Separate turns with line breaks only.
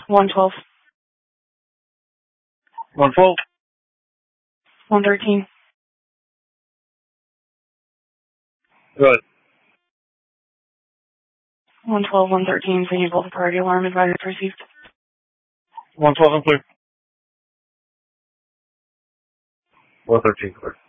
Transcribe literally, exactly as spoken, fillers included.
one twelve.
one twelve.
one thirteen.
Go ahead.
one twelve, one thirteen, so you both priority alarm advisors received.
one twelve and clear. one thirteen clear.